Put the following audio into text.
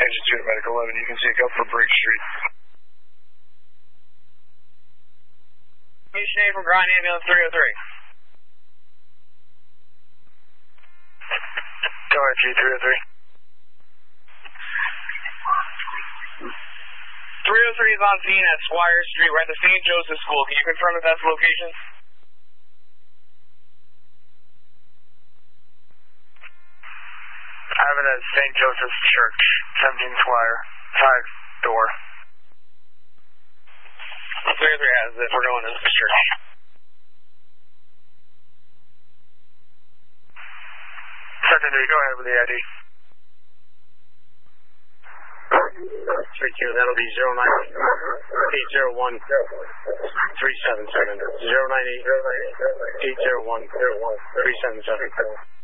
Engine 2 to Medical 11. You can take up for Briggs Street. Commissioner from Ground Ambulance 303. Go ahead, G303. 303 is on scene at Squire Street. We're at the St. Joseph School. Can you confirm if that's the location? I have it at St. Joseph's Church, 17 Squire, 5 door. 303 has it. We're going to the church. Secondary, go ahead with the ID. 3Q, that'll be 09801 377. 098 801 377.